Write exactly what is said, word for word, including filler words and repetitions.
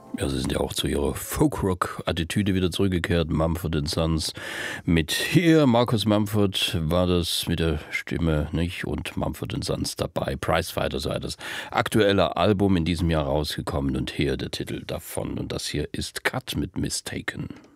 Ja, sie sind ja auch zu ihrer Folk-Rock-Attitüde wieder zurückgekehrt. Mumford and Sons mit hier, Marcus Mumford war das mit der Stimme, nicht? Und Mumford and Sons dabei. Prizefighter sei das aktuelle Album in diesem Jahr rausgekommen und hier der Titel davon. Und das hier ist Cut mit Mistaken.